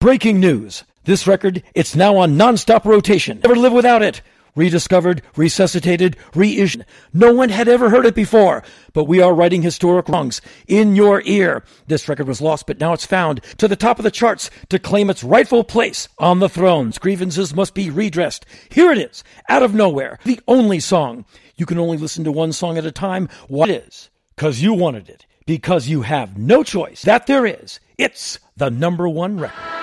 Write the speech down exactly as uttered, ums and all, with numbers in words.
Breaking news. This record, it's now on non-stop rotation. Never live without it. Rediscovered, resuscitated, reissued. No one had ever heard it before, but we are righting historic wrongs in your ear. This record was lost, but now it's found to the top of the charts to claim its rightful place on the thrones. Grievances must be redressed. Here it is, out of nowhere, the only song. You can only listen to one song at a time. What it is? Because you wanted it. Because you have no choice. That there is. It's the number one record.